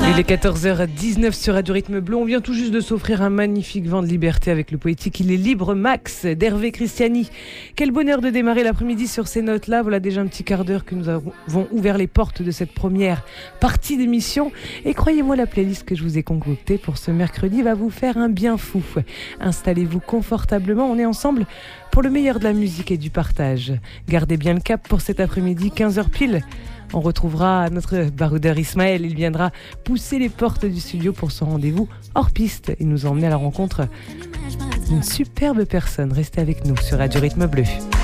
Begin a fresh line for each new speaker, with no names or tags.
Il est 14h19 sur Radio Rythme Bleu. On vient tout juste de s'offrir un magnifique vent de liberté avec le poétique Il est libre Max d'Hervé Christiani. Quel bonheur de démarrer l'après-midi sur ces notes-là. Voilà déjà un petit quart d'heure que nous avons ouvert les portes de cette première partie d'émission. Et croyez-moi, la playlist que je vous ai concoctée pour ce mercredi va vous faire un bien fou. Installez-vous confortablement. On est ensemble pour le meilleur de la musique et du partage. Gardez bien le cap pour cet après-midi, 15h pile. On retrouvera notre baroudeur Ismaël. Il viendra pousser les portes du studio pour son rendez-vous hors piste et nous emmener à la rencontre d'une superbe personne. Restez avec nous sur Radio Rythme Bleu.